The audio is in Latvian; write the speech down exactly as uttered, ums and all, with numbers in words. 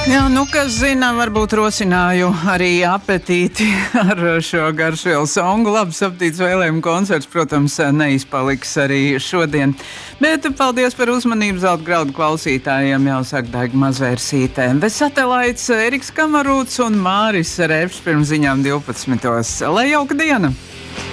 Jā, nu, kas zina, varbūt rosināju arī apetīti ar šo garšvielu songu. Labi saptīts vēlējumu koncerts, protams, neizpaliks arī šodien. Bet paldies par uzmanību Zelta graudu klausītājiem, jau saka Daiga Mazvērsītē. Bez satelaits Eriks Kamarūts un Māris Repšs pirms ziņām divpadsmitos. Lai jauka diena!